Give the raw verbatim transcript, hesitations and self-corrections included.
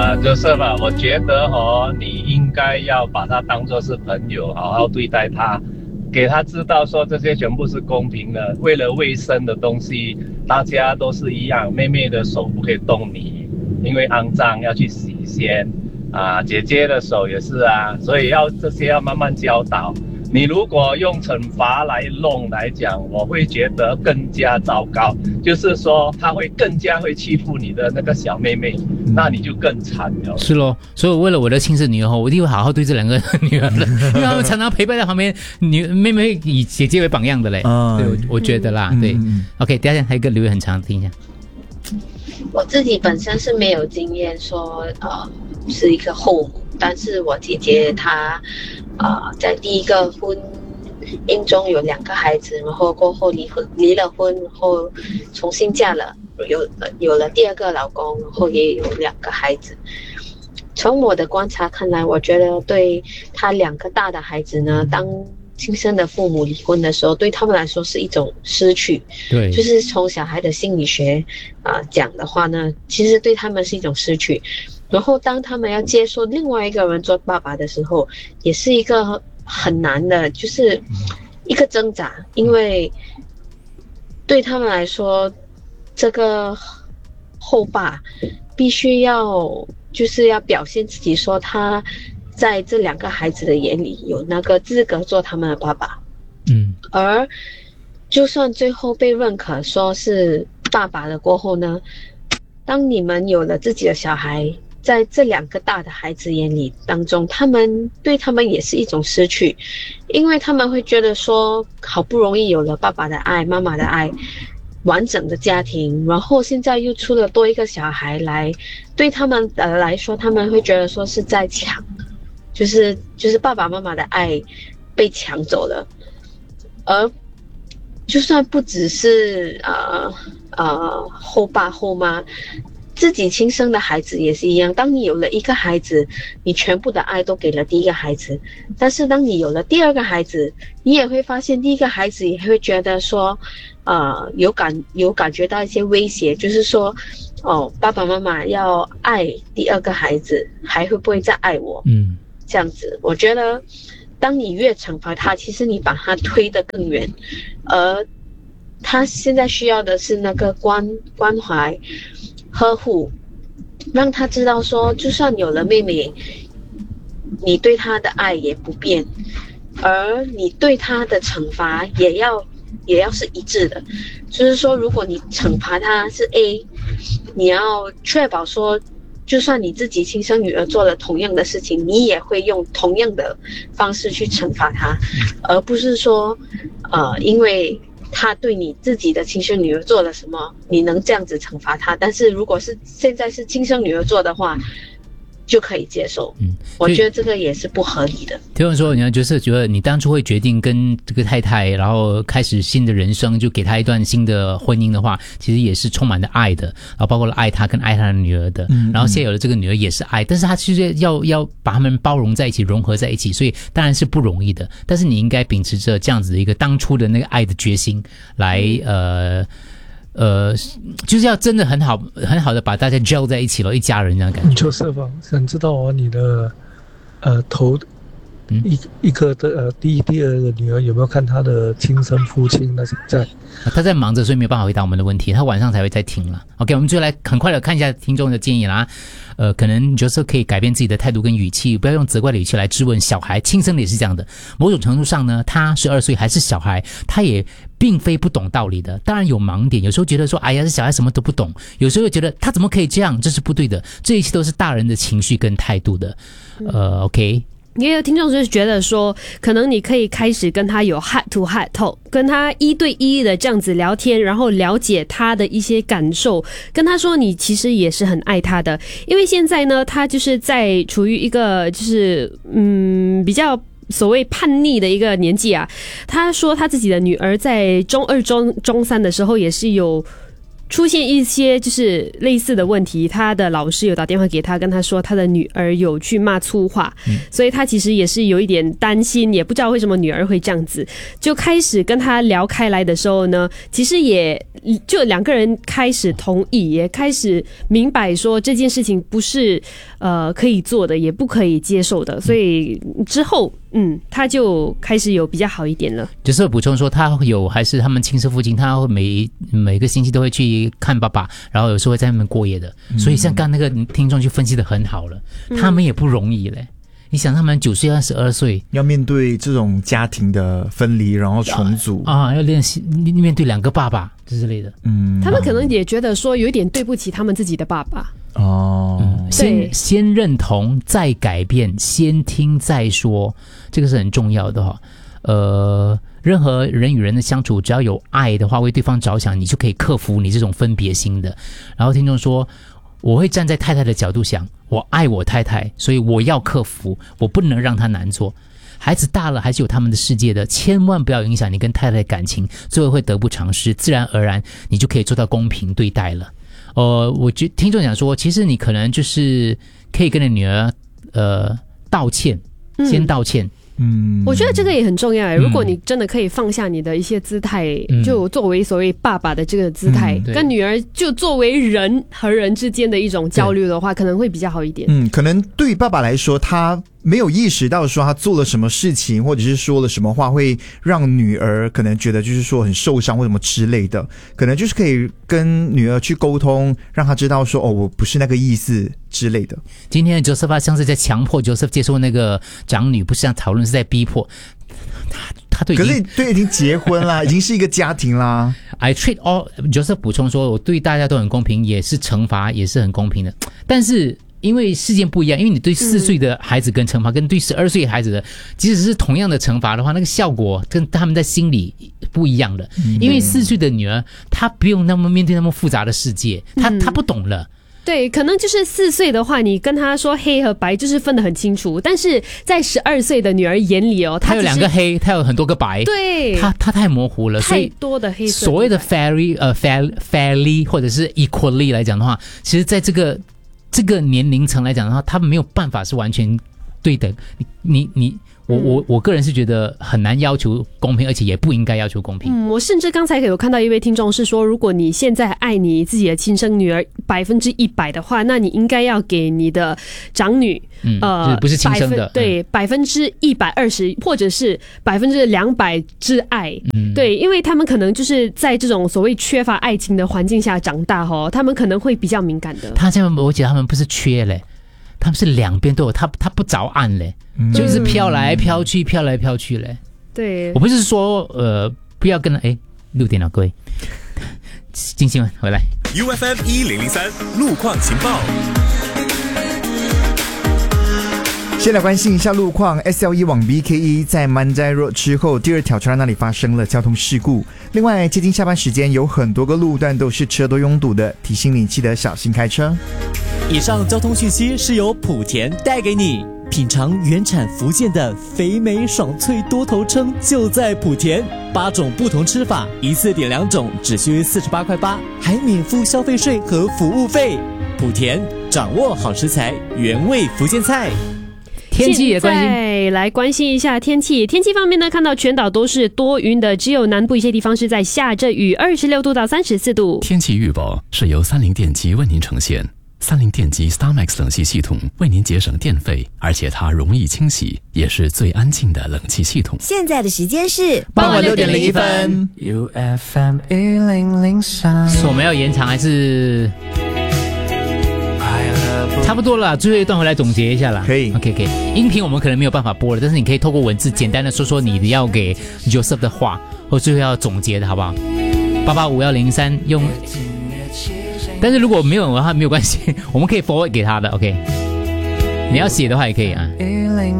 呃，就是吧，我觉得哦，你应该要把他当作是朋友，好好对待他，给他知道说这些全部是公平的。为了卫生的东西，大家都是一样。妹妹的手不可以动你，因为肮脏要去洗先。啊，姐姐的手也是啊，所以要这些要慢慢教导。你如果用惩罚来弄来讲，我会觉得更加糟糕，就是说他会更加会欺负你的那个小妹妹，嗯、那你就更惨了。 是咯，所以我为了我的亲生女儿，我一定会好好对这两个女儿的，因为他们常常陪伴在旁边，女妹妹以姐姐为榜样的嘞。哦、对，我我觉得啦，嗯、对。嗯、OK， 第二天还有一个留言很长，听一下。 我自己本身是没有经验说，呃，是一个后母，但是我姐姐她。啊、呃，在第一个婚姻中有两个孩子，然后过后离婚离了婚，然后重新嫁了，有有了第二个老公，然后也有两个孩子。从我的观察看来，我觉得对他两个大的孩子呢，当亲生的父母离婚的时候，对他们来说是一种失去。 对， 就是从小孩的心理学啊、呃、讲的话呢，其实对他们是一种失去。然后当他们要接受另外一个人做爸爸的时候，也是一个很难的，就是一个挣扎，因为对他们来说，这个后爸必须要就是要表现自己，说他在这两个孩子的眼里有那个资格做他们的爸爸。 嗯， 而就算最后被认可说是爸爸了过后呢，当你们有了自己的小孩，在这两个大的孩子眼里当中，他们对他们也是一种失去，因为他们会觉得说，好不容易有了爸爸的爱、妈妈的爱，完整的家庭，然后现在又出了多一个小孩来，对他们呃来说，他们会觉得说是在抢，就是就是爸爸妈妈的爱被抢走了，而就算不只是呃呃后爸后妈。自己亲生的孩子也是一样，当你有了一个孩子，你全部的爱都给了第一个孩子，但是当你有了第二个孩子，你也会发现第一个孩子也会觉得说呃，有感有感觉到一些威胁，就是说哦，爸爸妈妈要爱第二个孩子，还会不会再爱我？ 嗯， 这样子，我觉得当你越惩罚他，其实你把他推得更远，而他现在需要的是那个关关怀呵护，让他知道说，就算有了妹妹，你对他的爱也不变，而你对他的惩罚也要也要是一致的。就是说，如果你惩罚他是 A， 你要确保说，就算你自己亲生女儿做了同样的事情，你也会用同样的方式去惩罚他，而不是说，呃，因为他对你自己的亲生女儿做了什么，你能这样子惩罚他，但是如果是现在是亲生女儿做的话，就可以接受。嗯，我觉得这个也是不合理的。 听我说，你要就是觉得你当初会决定跟这个太太，然后开始新的人生，就给她一段新的婚姻的话，其实也是充满了爱的，然后包括了爱她跟爱她的女儿的。嗯，然后现在有了这个女儿也是爱，但是她其实要要把他们包容在一起，融合在一起，所以当然是不容易的。但是你应该秉持着这样子的一个当初的那个爱的决心来呃。呃，就是要真的很好很好的把大家 gel 在一起了，一家人这样感觉。 就是吧，想知道哦，你的呃头嗯、 一一个的呃第一第二个女儿有没有看她的亲生父亲那些在？ 他在忙着，所以没有办法回答我们的问题。他晚上才会再听了。OK， 我们就来很快的看一下听众的建议啦。呃，可能你就是可以改变自己的态度跟语气，不要用责怪的语气来质问小孩。亲生的也是这样的，某种程度上呢，他十二岁还是小孩，他也并非不懂道理的。当然有盲点，有时候觉得说，哎呀，这小孩什么都不懂；有时候又觉得他怎么可以这样，这是不对的。这一切都是大人的情绪跟态度的。呃 ，OK。 也有听众就是觉得说，可能你可以开始跟他有 heart to heart talk， 跟他一对一的这样子聊天，然后了解他的一些感受，跟他说你其实也是很爱他的，因为现在呢，他就是在处于一个就是嗯比较所谓叛逆的一个年纪啊。他说他自己的女儿在中二中中三的时候也是有出现一些就是类似的问题，他的老师有打电话给他，跟他说他的女儿有去骂粗话，嗯、所以他其实也是有一点担心，也不知道为什么女儿会这样子，就开始跟他聊开来的时候呢，其实也就两个人开始同意，也开始明白说这件事情不是呃可以做的，也不可以接受的，所以之后嗯他就开始有比较好一点了。 就是补充说，他有还是他们亲生父亲，他会每每个星期都会去看爸爸，然后有时候会在那边过夜的。嗯、所以像刚那个听众就分析得很好了，嗯、他们也不容易嘞。你想他们九岁、二十二岁， 要面对这种家庭的分离，然后重组啊，要练习面对两个爸爸之类的。嗯， 他们可能也觉得说有一点对不起他们自己的爸爸。 哦， 嗯、先先认同，再改变，先听再说，这个是很重要的哈。呃，任何人与人的相处，只要有爱的话，为对方着想，你就可以克服你这种分别心的。然后听众说，我会站在太太的角度想，我爱我太太，所以我要克服，我不能让她难做。孩子大了还是有他们的世界的，千万不要影响你跟太太的感情，最后会得不偿失，自然而然你就可以做到公平对待了。呃，我觉听众讲说，其实你可能就是可以跟你女儿呃道歉，先道歉。 嗯，我觉得这个也很重要。如果你真的可以放下你的一些姿态，嗯、就作为所谓爸爸的这个姿态，嗯、跟女儿就作为人和人之间的一种交流的话，可能会比较好一点。 嗯，可能对爸爸来说，他没有意识到说他做了什么事情，或者是说了什么话会让女儿可能觉得就是说很受伤或什么之类的，可能就是可以跟女儿去沟通，让她知道说哦，我不是那个意思之类的。 今天的 Joseph 像是在强迫 Joseph 接受那个长女，不是这样讨论，是在逼迫他。他对， 可是对已经结婚啦，已经是一个家庭啦。 I treat all Joseph 补充说，我对大家都很公平，也是惩罚也是很公平的，但是。因为事件不一样，因为你对四岁的孩子跟惩罚，嗯、跟对十二岁的孩子的，即使是同样的惩罚的话，那个效果跟他们在心里不一样的。嗯、因为四岁的女儿，她不用那么面对那么复杂的世界，她她不懂了。 对，可能就是四岁的话，你跟他说黑和白就是分得很清楚，但是在十二岁的女儿眼里哦， 她有两个黑，她有很多个白， 对， 她她太模糊了， 太多的黑色。 所谓的 fairly 呃 fair fairly 或者是 equally 来讲的话，其实在这个这个年龄层来讲的话，他们没有办法是完全对等。你你你。我我我个人是觉得很难要求公平，而且也不应该要求公平。 嗯，我甚至刚才有看到一位听众是说，如果你现在爱你自己的亲生女儿百分之一百的话，那你应该要给你的长女， 嗯，呃，不是亲生的， 对，百分之一百二十或者是百分之两百之爱，嗯，对，因为他们可能就是在这种所谓缺乏爱情的环境下长大哦，他们可能会比较敏感的。 他这样，我觉得他们不是缺嘞。他们是两边都有，他他不着岸嘞，嗯、就一直飘来飘去，飘来飘去嘞。 对， 我不是说呃不要跟他哎六点了，各位，进新闻回来。 U F M 一零零三路况情报。 先来关心一下路况 ，S L 一 往 B K 一 在 Mandai Road 之后第二条桥那里发生了交通事故。另外，接近下班时间，有很多个路段都是车多拥堵的，提醒你记得小心开车。 以上交通讯息是由莆田带给你。品尝原产福建的肥美爽脆多头称就在莆田，八种不同吃法，一次点两种，只需四十八块八，还免付消费税和服务费。莆田掌握好食材，原味福建菜。 天气也关心， 再来关心一下天气。天气方面呢，看到全岛都是多云的，只有南部一些地方是在下着雨，二十六度到三十四度。 天气预报是由三菱电机为您呈现。三菱电机 StarMax 冷气系统为您节省电费，而且它容易清洗，也是最安静的冷气系统。 现在的时间是傍晚六点零一分。 U F M 一零零三。 是我们要延长还是？差不多了，最后一段回来总结一下啦。 可以 ，OK， 可以。音频我们可能没有办法播了，但是你可以透过文字简单的说说你要给 Joseph 的话，或最后要总结的好不好？八八五幺零三用。但是如果没有的话没有关系，我们可以 forward 给他的 ，OK。你要写的话也可以啊。